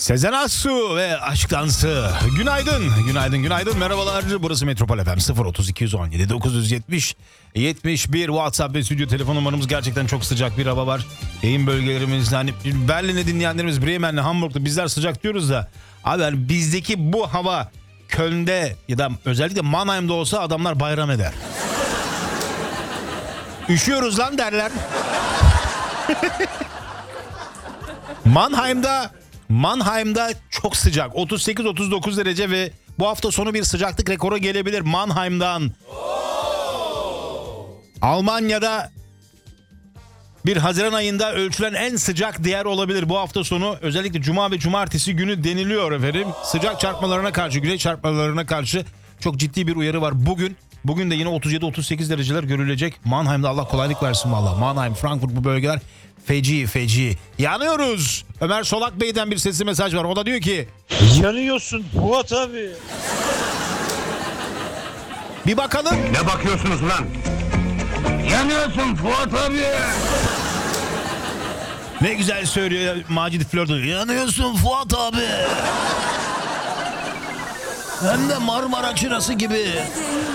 Sezen Aksu ve Aşk Dansı. Günaydın. Merhabalar. Burası Metropol FM 03217 970 71 WhatsApp ve stüdyo telefon numaramız. Gerçekten çok sıcak bir hava var. Yayın bölgelerimizde hani Berlin'e dinleyenlerimiz, Bremen'le, Hamburg'da bizler sıcak diyoruz da abi yani bizdeki bu hava Köln'de ya da özellikle Mannheim'da olsa adamlar bayram eder. Üşüyoruz lan derler. Mannheim'da çok sıcak. 38-39 derece ve bu hafta sonu bir sıcaklık rekoru gelebilir Mannheim'dan. Almanya'da bir Haziran ayında ölçülen en sıcak değer olabilir bu hafta sonu. Özellikle Cuma ve Cumartesi günü deniliyor efendim. Sıcak çarpmalarına karşı, güneş çarpmalarına karşı çok ciddi bir uyarı var bugün. Bugün de yine 37-38 dereceler görülecek. Mannheim'da Allah kolaylık versin valla. Mannheim, Frankfurt bu bölgeler feci. Yanıyoruz. Ömer Solak Bey'den bir sesli mesaj var. O da diyor ki yanıyorsun Fuat abi. bir bakalım. Ne bakıyorsunuz lan? Yanıyorsun Fuat abi. Ne güzel söylüyor Macit Flörtü. Yanıyorsun Fuat abi. Hem de Marmara çırası gibi.